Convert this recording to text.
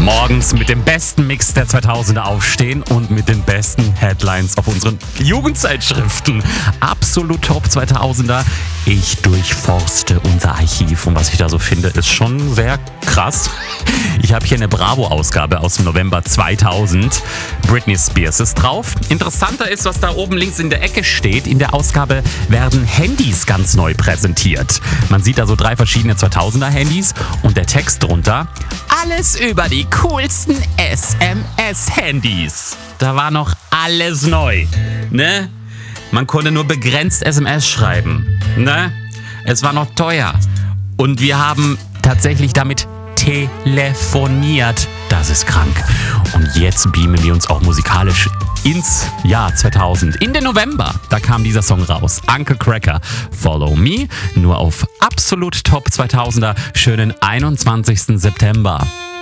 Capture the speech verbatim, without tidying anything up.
Morgens mit dem besten Mix der zweitausender aufstehen und mit den besten Headlines auf unseren Jugendzeitschriften. Absolut Top zweitausender. Ich durchforste unser Archiv und was ich da so finde, ist schon sehr krass. Ich habe hier eine Bravo-Ausgabe aus dem November zweitausend. Britney Spears ist drauf. Interessanter ist, was da oben links in der Ecke steht. In der Ausgabe werden Handys ganz neu präsentiert. Man sieht da so drei verschiedene zweitausender Handys und der Text drunter: Alles über die coolsten S M S-Handys. Da war noch alles neu, ne? Man konnte nur begrenzt S M S schreiben, ne? Es war noch teuer. Und wir haben tatsächlich damit telefoniert. Das ist krank. Und jetzt beamen wir uns auch musikalisch ins Jahr zweitausend. In den November, da kam dieser Song raus. Uncle Cracker, Follow Me. Nur auf absolut Top zweitausender. Schönen einundzwanzigsten September.